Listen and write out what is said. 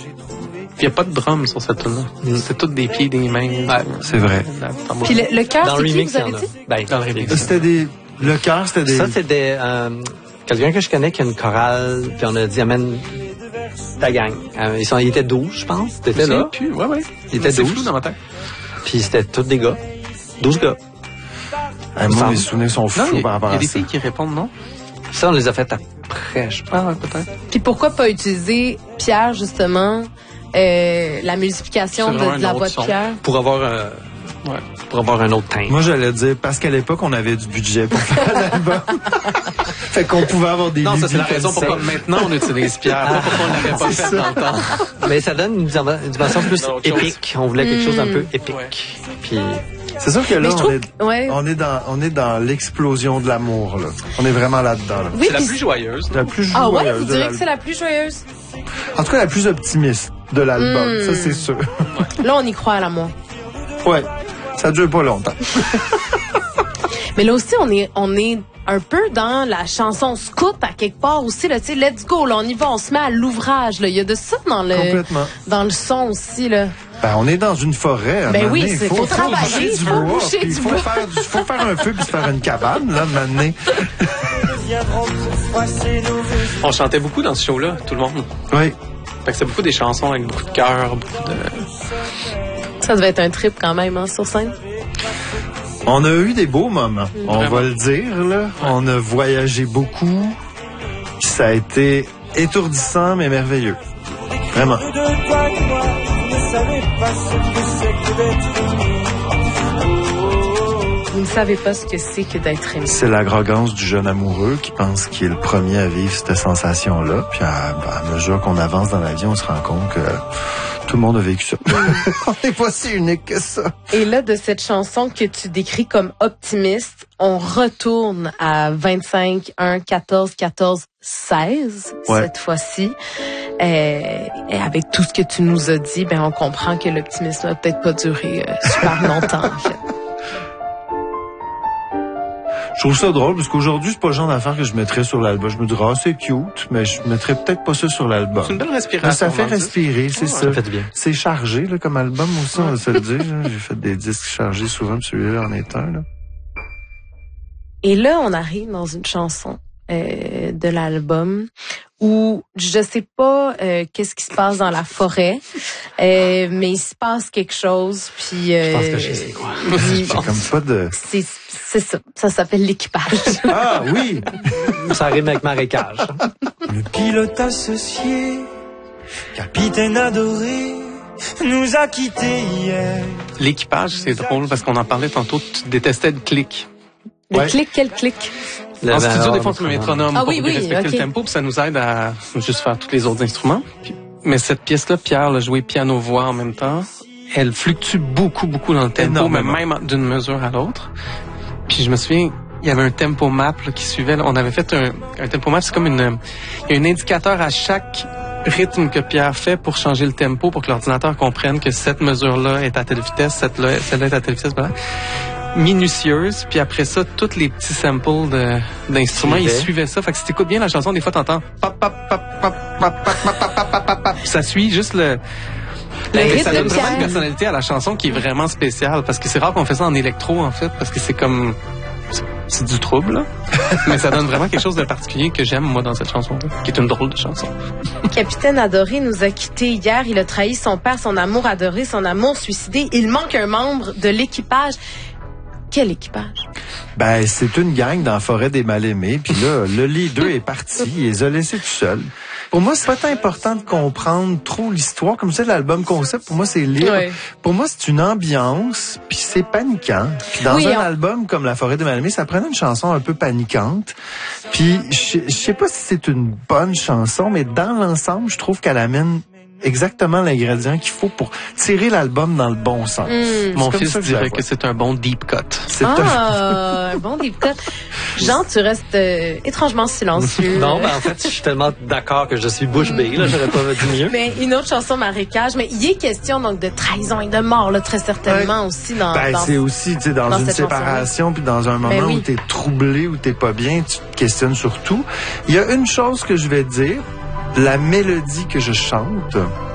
il n'y a pas de drum sur cette tune-là. C'est tout des pieds, des mains. Ouais, c'est vrai. Puis le cœur, Dans c'est le qui, remix, vous il y avez en a. dit? Ben, Dans le remix. C'était des... Le cœur, c'était des... Ça, c'était quelqu'un que je connais qui a une chorale, puis on a dit, amène ta gang. Ils étaient 12, je pense. T'étais là. Puis, ouais. Ils étaient C'est 12. flou dans ma tête. Puis c'était tous des gars. 12 gars. moi, mes souvenirs sont Non, fous il y par rapport a à des ça. filles qui répondent non. Ça, on les a fait après, je pense. Ah ouais, peut-être. Puis pourquoi pas utiliser, Pierre, justement, la multiplication C'est vraiment de la un autre voix de son. Pierre? Pour avoir un autre teint. Moi, j'allais dire, parce qu'à l'époque, on avait du budget pour faire l'album. Fait qu'on pouvait avoir des Non, ça, c'est la lubies raison comme pourquoi maintenant on utilise Pierre, pas pourquoi on l'avait pas fait dans le temps. Mais ça donne une dimension plus Dans autre chose. épique. On voulait quelque chose d'un peu épique. Ouais. Puis C'est sûr que là, Mais je trouve on est dans l'explosion de l'amour, là. On est vraiment là-dedans, là. Oui, C'est la puis- plus joyeuse. La plus Ah ouais, joyeuse vous de direz que l'album. c'est la plus joyeuse? En tout cas, la plus optimiste de l'album. Ça, c'est sûr. Là, on y croit à l'amour. Ouais. Ça dure pas longtemps. Mais là aussi, on est un peu dans la chanson scout à quelque part aussi, là, tu sais, let's go, là, on y va, on se met à l'ouvrage, là. Il y a de ça Complètement. dans le son aussi, là. Ben, on est dans une forêt. à un Ben moment oui, donné. c'est- faut travailler, boucher du faut bois, boucher puis du faut bois. faut faire un feu puis se faire une cabane, là, maintenant. On chantait beaucoup dans ce show-là, tout le monde. Oui. Fait que c'est beaucoup des chansons avec beaucoup de cœur, beaucoup de... Ça devait être un trip quand même, hein, sur scène. On a eu des beaux moments. On Vraiment. va le dire, là. On a voyagé beaucoup. Puis ça a été étourdissant, mais merveilleux. Vraiment. Vous ne savez pas ce que c'est que d'être aimé. C'est l'arrogance du jeune amoureux qui pense qu'il est le premier à vivre cette sensation-là. Puis à mesure qu'on avance dans la vie, on se rend compte que tout le monde a vécu ça. On n'est pas si unique que ça. Et là, de cette chanson que tu décris comme optimiste, on retourne à 25, 1, 14, 14, 16, Ouais. cette fois-ci. Et avec tout ce que tu nous as dit, ben, on comprend que l'optimisme va peut-être pas durer super longtemps, en fait. Je trouve ça drôle parce qu'aujourd'hui, c'est pas le genre d'affaire que je mettrais sur l'album. Je me dirais, ah, c'est cute, mais je mettrais peut-être pas ça sur l'album. C'est une belle Mais respiration. ça fait on va dire. respirer, c'est ça. ça fait du bien. C'est chargé, là, comme album aussi, on va se le dire. Là. J'ai fait des disques chargés souvent, puis celui-là en est un, là. Et là, on arrive dans une chanson de l'album où je sais pas qu'est-ce qui se passe dans la forêt, mais il se passe quelque chose. Puis Je pense que je sais quoi. C'est comme pas de... c'est ça. Ça s'appelle l'équipage. Ah, oui! Ça rime avec marécage. Le pilote associé, capitaine adoré, nous a quittés hier. L'équipage, c'est drôle parce qu'on en parlait tantôt, tu détestais le clic. Le Ouais. clic, quel clic? En studio, des fois, on se met un métronome Ah pour oui, oui, respecter ok. le tempo, puis ça nous aide à juste faire tous les autres instruments. Mais cette pièce-là, Pierre l'a joué piano-voix en même temps. Elle fluctue beaucoup dans le tempo, Énormément. mais même d'une mesure à l'autre. Puis je me souviens, il y avait un tempo map là, qui suivait. Là. On avait fait un tempo map, c'est comme il y a un indicateur à chaque rythme que Pierre fait pour changer le tempo, pour que l'ordinateur comprenne que cette mesure-là est à telle vitesse, celle-là est à telle vitesse, voilà. Minutieuse, puis après ça, tous les petits samples d'instruments, ils suivaient ça. Fait que si t'écoutes bien la chanson, des fois t'entends pop, pop, pop, pop, pop, pop, pop, pop, pop, pop, pop. Ça suit juste le rythme ça de donne vraiment Pierre. une personnalité à la chanson qui est vraiment spéciale, parce que c'est rare qu'on fait ça en électro, en fait, parce que c'est comme... C'est du trouble, là. Mais ça donne vraiment quelque chose de particulier que j'aime, moi, dans cette chanson-là, qui est une drôle de chanson. Capitaine adoré nous a quittés hier. Il a trahi son père, son amour adoré, son amour suicidé. Il manque un membre de l'équipage. Quel équipage? Ben, c'est une gang dans la forêt des mal-aimés. Puis là, le leader est parti. Il les a laissés tout seuls. Pour moi, c'est pas tant important de comprendre trop l'histoire. Comme ça, l'album concept, pour moi, c'est libre. Ouais. Pour moi, c'est une ambiance, puis c'est paniquant. Puis dans Oui, un album comme La forêt des mal-aimés, ça prenait une chanson un peu paniquante. Puis je sais pas si c'est une bonne chanson, mais dans l'ensemble, je trouve qu'elle amène exactement l'ingrédient qu'il faut pour tirer l'album dans le bon sens. Mon comme fils ça que je la dirait vois. que c'est un bon deep cut. C'est Un bon deep cut. Jean, tu restes étrangement silencieux. Non, ben en fait, je suis tellement d'accord que je suis bouche bée, là, j'aurais pas dit mieux. Mais une autre chanson, Marécage. Mais il y est question donc de trahison et de mort, là, très certainement aussi dans... Ben, dans- c'est aussi, tu sais, dans une cette séparation, puis dans un moment oui. où t'es troublé, où t'es pas bien, tu te questionnes sur tout. Il y a une chose que je vais te dire, la mélodie que je chante,